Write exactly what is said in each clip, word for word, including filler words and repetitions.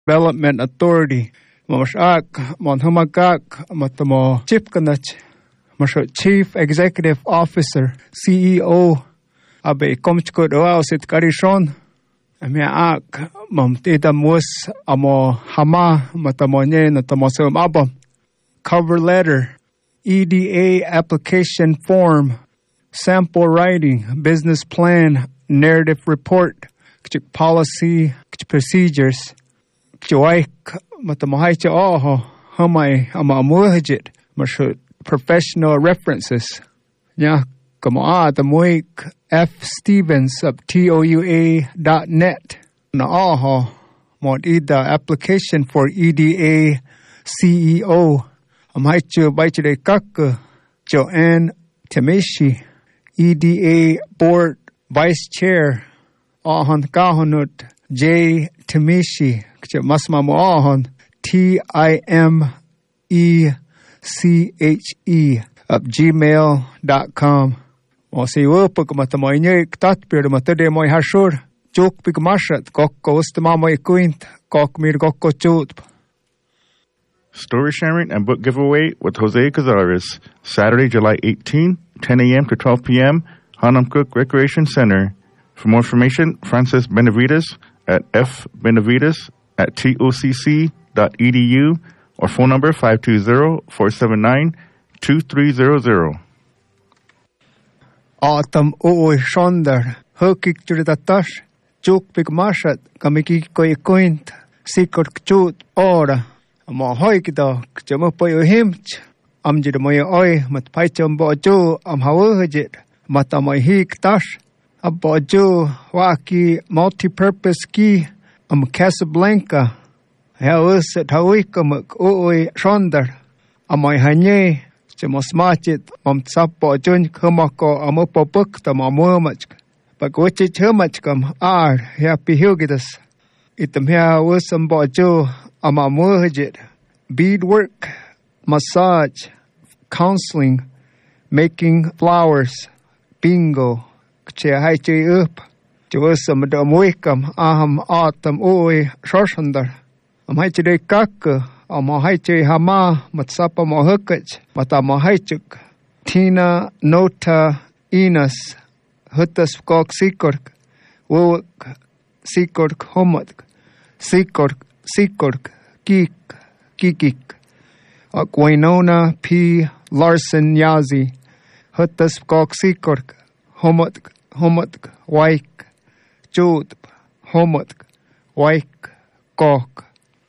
Development Authority. Mamashak, Monhamagak, Matamo Chipkanach, Masho Chief Executive Officer, C E O, Abe Komchkod Oasit Karishon, Amiak, Mamtida Mus, Amo Hama, Matamonye, Natamosum Abam. Cover letter, E D A application form, sample writing, business plan, narrative report, policy, procedures. Joik Matamahaicha Oho, Hamai Amamuhajit, Mashut, professional references. Ya, Kama the Muik F. Stevens of T O U A dot net. Na Oho, Modida application for E D A C E O. Amhaichu Baichide Kaka, Joanne Temishi, E D A Board Vice Chair, Ahon Kahonut, J. Temishi, Masma Moahon, T I M E C H E, of gmail dot com. O si wupuk matamoy tatpir matade moy hashur, juk pigmashat, kokko ustamamoy kuint, kok mir kokko chut. Story sharing and book giveaway with Jose Cazares, Saturday, July eighteenth, ten a.m. to twelve p.m., Hanam Cook Recreation Center. For more information, Francis Benavides at f benavides at tocc dot e d u or phone number five two zero, four seven nine, two three zero zero. Autumn Ooi Shonder, Hukik Juritash, Juk Pigmashat, Kamiki Koykoint, Sikot Chut, Ora. Mo hoikdo chamo poyo himch am jid moy oy mat paichom bojo am hawajit mat am hik tash abojo waki multi-purpose key am Casablanca haus at hawikum oy shonder am moy hanye chamo smachit am sapo jun khamako am popuk tam amomach pagochi chomach kam ar happy hugidas itam ha wasam bojo Amamurjit, beadwork, massage, counseling, making flowers, bingo, kchehaichi up, Jawasam damwikam, aham autumn oi shoshundar, amhaichi kaka, amahaichi hama, matsapa mohukach, matamahaichuk, Tina nota enos, hutas kok sikork, wuk sikork homat, sikork. Sikork, Kik, Kikik, Aquinona P. Larson Yazi, Hutas Kok Sikork, Homotk, Homotk, Waik, Jod, Homotk, Waik, Kok.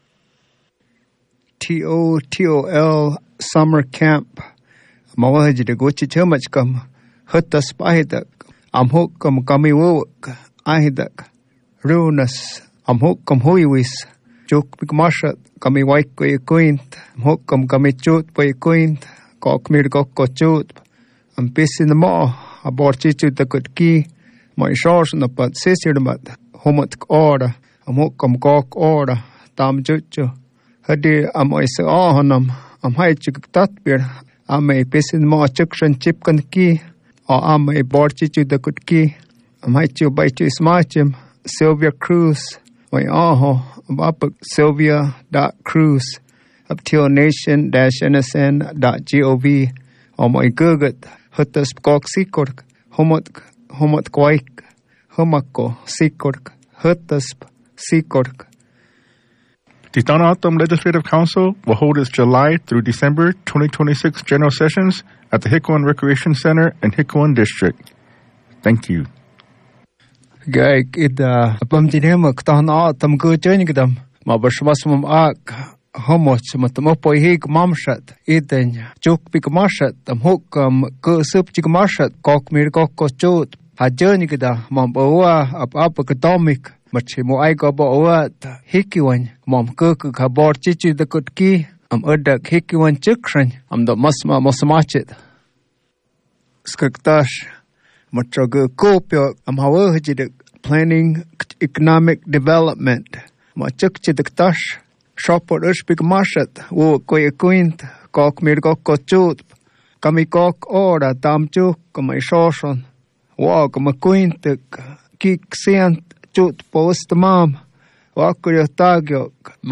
T O T O L Summer Camp, Mawajid Gochichumachkam, Hutas Pahidak, Amhokam Kamiwok, Ahidak, Runas, Amhokam Huiwis. Juk Pigmashat, Kami Waiko Yakuint, Hokam Kami Chut, Waikuint, Kok Mir Gokko Chut, and Piss in the Maw, a Borchichu the good key, my shores and the but sister mat, Homot order, a Mokam Gok order, Tam Juchu, Hadi Amoise Ahonam, am Haichuk Tatbir, I may piss in the Maw Chukshan Chipkan key, or I may Borchichu the good key, am Haichu Baichu Smachim, Sylvia Cruz, my Aho. Up Sylvia dot Cruz up till nation dash N S N dot gov or my Google Hutas Kok Sikork Homot Homot Kwaik Homako Sikork Hutas Sikork. The Town Autumn Legislative Council will hold its July through December twenty twenty-six general sessions at the Hickwin Recreation Center in Hickwin District. Thank you. Gay ida pamtinhemak Town Autumn good journey ma bashmasmum ak homoch matmopoy hig mamshat iden juk pikmashat am hokam ko sup chikmashat kok mir kokko chot ha journey gida mam bawa ap ap katomik machi mo ai go bawa hikiwan mam ko ka bor chichi the good ki am odak hikiwan chukran am the masma mosmachit skaktash matrago kopyo am hawa hijid planning economic development ma chukchi diktash shopor ushpik mashat wo koy kuint kok mir kokko chut kami kok ora tamchu kamay shoshon wo kama kuint kik siant chut post mam Wakkurio tagio